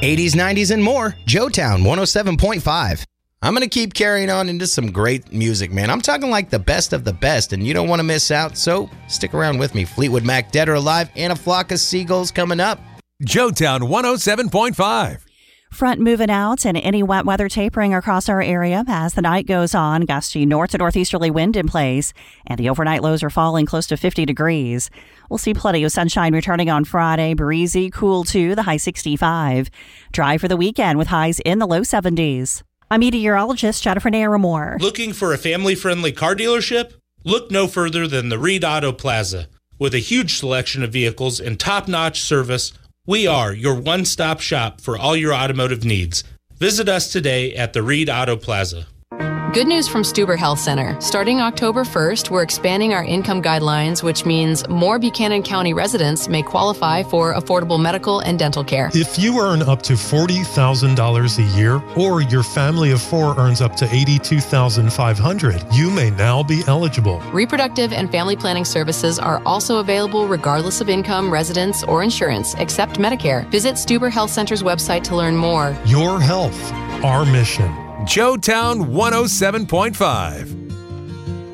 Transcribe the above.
80s, 90s, and more. Joetown 107.5. I'm going to keep carrying on into some great music, man. I'm talking like the best of the best, and you don't want to miss out, so stick around with me. Fleetwood Mac, Dead or Alive, and A Flock of Seagulls coming up. Joetown 107.5. Front moving out and any wet weather tapering across our area as the night goes on. Gusty north to northeasterly wind in place, and the overnight lows are falling close to 50 degrees. We'll see plenty of sunshine returning on Friday. Breezy, cool too, the high 65. Dry for the weekend with highs in the low 70s. I'm meteorologist Jennifer Naramore. Looking for a family-friendly car dealership? Look no further than the Reed Auto Plaza. With a huge selection of vehicles and top-notch service, we are your one-stop shop for all your automotive needs. Visit us today at the Reed Auto Plaza. Good news from Stuber Health Center. Starting October 1st, we're expanding our income guidelines, which means more Buchanan County residents may qualify for affordable medical and dental care. If you earn up to $40,000 a year, or your family of four earns up to $82,500, you may now be eligible. Reproductive and family planning services are also available regardless of income, residence, or insurance, except Medicare. Visit Stuber Health Center's website to learn more. Your health, our mission. Joetown 107.5.